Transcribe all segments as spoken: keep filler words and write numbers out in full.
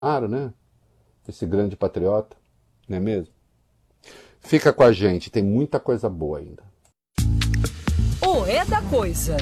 Claro, né? Esse grande patriota, não é mesmo? Fica com a gente, tem muita coisa boa ainda. O É da Coisa.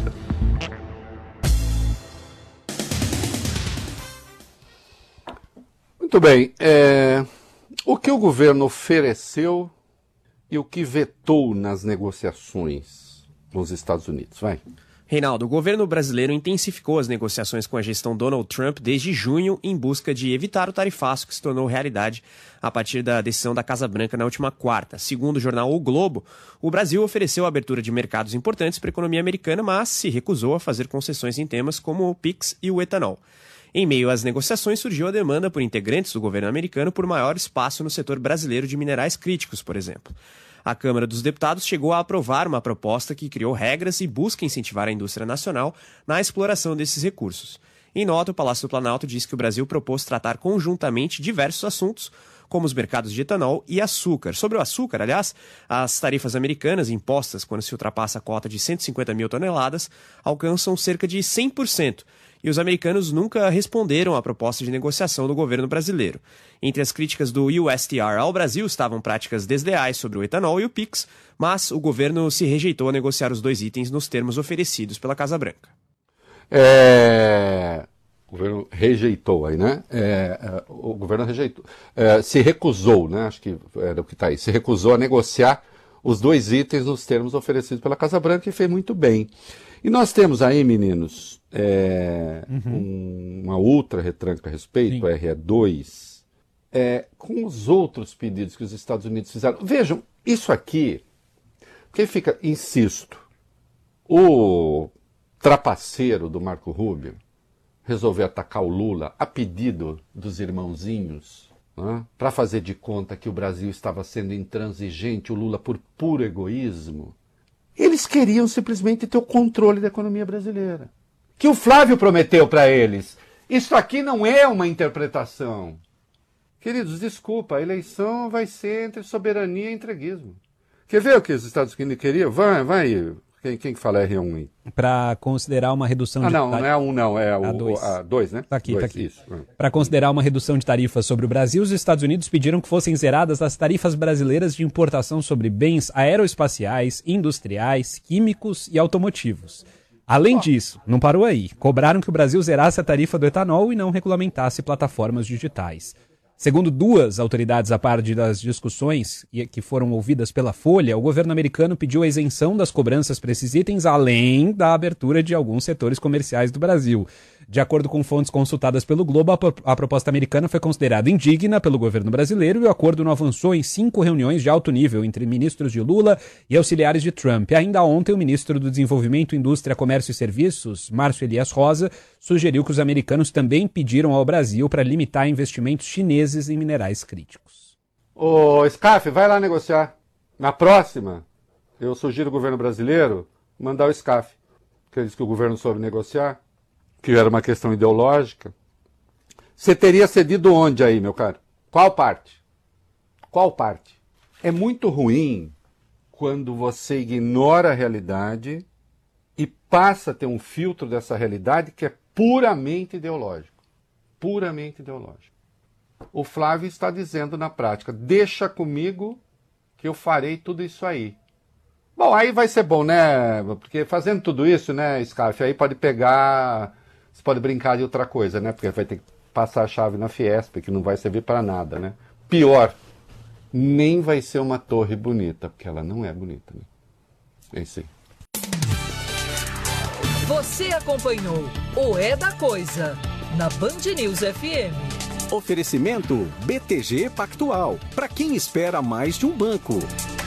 Muito bem. É... O que o governo ofereceu e o que vetou nas negociações nos Estados Unidos? Vai. Reinaldo, o governo brasileiro intensificou as negociações com a gestão Donald Trump desde junho em busca de evitar o tarifaço que se tornou realidade a partir da decisão da Casa Branca na última quarta. Segundo o jornal O Globo, o Brasil ofereceu a abertura de mercados importantes para a economia americana, mas se recusou a fazer concessões em temas como o Pix e o etanol. Em meio às negociações, surgiu a demanda por integrantes do governo americano por maior espaço no setor brasileiro de minerais críticos, por exemplo. A Câmara dos Deputados chegou a aprovar uma proposta que criou regras e busca incentivar a indústria nacional na exploração desses recursos. Em nota, o Palácio do Planalto diz que o Brasil propôs tratar conjuntamente diversos assuntos, como os mercados de etanol e açúcar. Sobre o açúcar, aliás, as tarifas americanas impostas quando se ultrapassa a cota de cento e cinquenta mil toneladas alcançam cerca de cem por cento. E os americanos nunca responderam à proposta de negociação do governo brasileiro. Entre as críticas do U S T R ao Brasil estavam práticas desleais sobre o etanol e o Pix, mas o governo se rejeitou a negociar os dois itens nos termos oferecidos pela Casa Branca. É... O governo rejeitou aí, né? É, o governo rejeitou. É, se recusou, né? Acho que era o que está aí. Se recusou a negociar os dois itens nos termos oferecidos pela Casa Branca e fez muito bem. E nós temos aí, meninos, é, uhum. um, uma outra retranca a respeito, Sim. R E dois, é, com os outros pedidos que os Estados Unidos fizeram. Vejam, isso aqui, porque fica, insisto, o trapaceiro do Marco Rubio resolveu atacar o Lula a pedido dos irmãozinhos, né, para fazer de conta que o Brasil estava sendo intransigente, o Lula por puro egoísmo. Eles queriam simplesmente ter o controle da economia brasileira. Que o Flávio prometeu para eles. Isso aqui não é uma interpretação. Queridos, desculpa, a eleição vai ser entre soberania e entreguismo. Quer ver o que os Estados Unidos queriam? Vai, vai. Quem, quem que fala R um aí? Para considerar uma redução ah, de... Ah, não, não é a um não, é a dois. A dois, né? Tá aqui, dois, tá aqui. Isso. Para considerar uma redução de tarifas sobre o Brasil, os Estados Unidos pediram que fossem zeradas as tarifas brasileiras de importação sobre bens aeroespaciais, industriais, químicos e automotivos. Além disso, não parou aí, cobraram que o Brasil zerasse a tarifa do etanol e não regulamentasse plataformas digitais. Segundo duas autoridades a par das discussões que foram ouvidas pela Folha, o governo americano pediu a isenção das cobranças para esses itens, além da abertura de alguns setores comerciais do Brasil. De acordo com fontes consultadas pelo Globo, a proposta americana foi considerada indigna pelo governo brasileiro e o acordo não avançou em cinco reuniões de alto nível entre ministros de Lula e auxiliares de Trump. Ainda ontem, o ministro do Desenvolvimento, Indústria, Comércio e Serviços, Márcio Elias Rosa, sugeriu que os americanos também pediram ao Brasil para limitar investimentos chineses em minerais críticos. Ô, Scaff, vai lá negociar. Na próxima, eu sugiro ao governo brasileiro mandar o Scaff, que diz que o governo soube negociar, que era uma questão ideológica. Você teria cedido onde aí, meu caro? Qual parte? Qual parte? É muito ruim quando você ignora a realidade e passa a ter um filtro dessa realidade que é puramente ideológico. Puramente ideológico. O Flávio está dizendo na prática, deixa comigo que eu farei tudo isso aí. Bom, aí vai ser bom, né? Porque fazendo tudo isso, né, Scaff, aí pode pegar... Você pode brincar de outra coisa, né? Porque vai ter que passar a chave na Fiesp, que não vai servir para nada, né? Pior, nem vai ser uma torre bonita, porque ela não é bonita, né? É isso aí. Você acompanhou o É da Coisa, na Band News F M. Oferecimento B T G Pactual, para quem espera mais de um banco.